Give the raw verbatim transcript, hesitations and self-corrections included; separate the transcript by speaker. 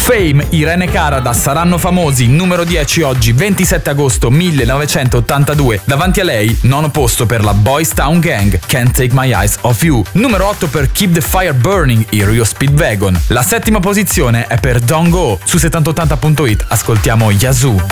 Speaker 1: Fame, Irene Cara da Saranno Famosi, numero dieci oggi, ventisette agosto millenovecentottantadue. Davanti a lei, nono posto per la Boys Town Gang, Can't Take My Eyes Off You. Numero otto per Keep the Fire Burning, i Rio Speedwagon. La settima posizione è per Don't Go. Su settanta ottanta punto it ascoltiamo Yazoo.